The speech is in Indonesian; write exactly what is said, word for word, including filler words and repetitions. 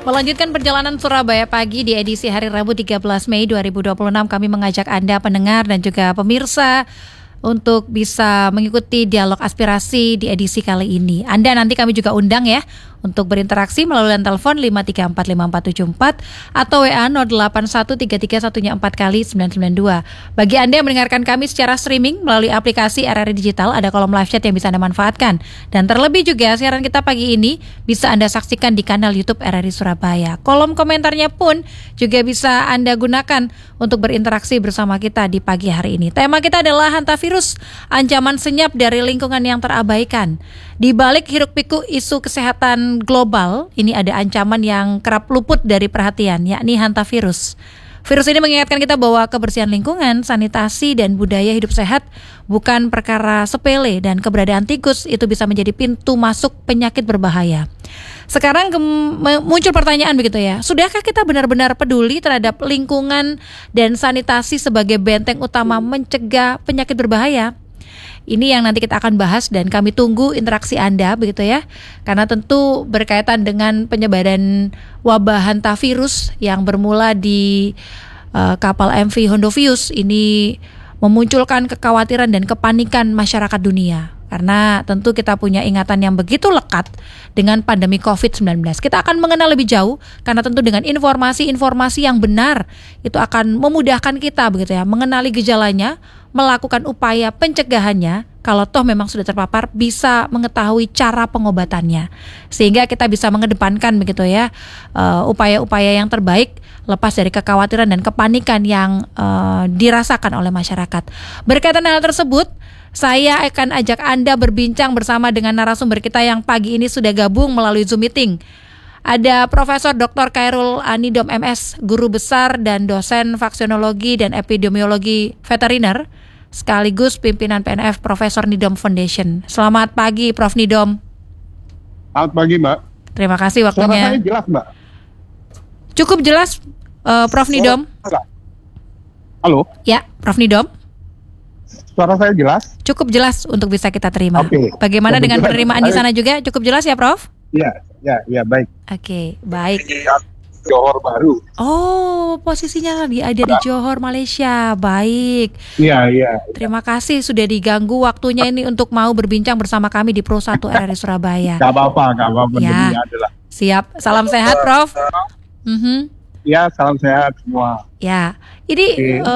Melanjutkan perjalanan Surabaya Pagi di edisi hari Rabu tiga belas Mei dua ribu dua puluh enam, kami mengajak Anda pendengar dan juga pemirsa untuk bisa mengikuti dialog aspirasi di edisi kali ini. Anda nanti kami juga undang ya untuk berinteraksi melalui telepon lima tiga empat lima empat tujuh empat atau W A nol delapan satu tiga tiga satu empat kali sembilan sembilan dua. Bagi Anda yang mendengarkan kami secara streaming melalui aplikasi R R I Digital, ada kolom live chat yang bisa Anda manfaatkan. Dan terlebih juga siaran kita pagi ini bisa Anda saksikan di kanal YouTube R R I Surabaya. Kolom komentarnya pun juga bisa Anda gunakan untuk berinteraksi bersama kita di pagi hari ini. Tema kita adalah hantavirus, ancaman senyap dari lingkungan yang terabaikan. Di balik hiruk-pikuk isu kesehatan global, ini ada ancaman yang kerap luput dari perhatian, yakni hantavirus. Virus ini mengingatkan kita bahwa kebersihan lingkungan, sanitasi, dan budaya hidup sehat bukan perkara sepele, dan keberadaan tikus itu bisa menjadi pintu masuk penyakit berbahaya. Sekarang ke- muncul pertanyaan begitu ya, sudahkah kita benar-benar peduli terhadap lingkungan dan sanitasi sebagai benteng utama mencegah penyakit berbahaya? Ini yang nanti kita akan bahas dan kami tunggu interaksi Anda begitu ya. Karena tentu berkaitan dengan penyebaran wabah hantavirus yang bermula di uh, kapal M V Hondovius ini memunculkan kekhawatiran dan kepanikan masyarakat dunia. Karena tentu kita punya ingatan yang begitu lekat dengan pandemi covid sembilan belas. Kita akan mengenal lebih jauh karena tentu dengan informasi-informasi yang benar itu akan memudahkan kita begitu ya, mengenali gejalanya, melakukan upaya pencegahannya. Kalau toh memang sudah terpapar, bisa mengetahui cara pengobatannya, sehingga kita bisa mengedepankan begitu ya uh, upaya-upaya yang terbaik lepas dari kekhawatiran dan kepanikan yang uh, dirasakan oleh masyarakat. Berkaitan hal tersebut, saya akan ajak Anda berbincang bersama dengan narasumber kita yang pagi ini sudah gabung melalui Zoom meeting. Ada Profesor Doktor Khairul Anidom M S, guru besar dan dosen vaksinologi dan epidemiologi veteriner, sekaligus pimpinan P N F Profesor Nidom Foundation. Selamat pagi, Prof Nidom. Selamat pagi, Mbak. Terima kasih waktunya. Suara saya jelas, Mbak. Cukup jelas, uh, Prof Nidom. Halo. Ya, Prof Nidom. Suara saya jelas? Cukup jelas untuk bisa kita terima. Oke. Bagaimana Cukup dengan jelas. penerimaan di sana juga? Cukup jelas ya, Prof? Iya, ya, ya, baik. Oke, baik. Johor Baru. Oh, posisinya lagi ada di Johor, Malaysia. Baik. Iya, iya. Terima kasih sudah diganggu waktunya ini untuk mau berbincang bersama kami di Pro satu R R I Surabaya. Gak apa-apa, gak apa-apa. Ya. Ini adalah. Siap. Salam sehat, Prof. Mhm. Ya, salam sehat semua. Ya. Ini Oke. uh,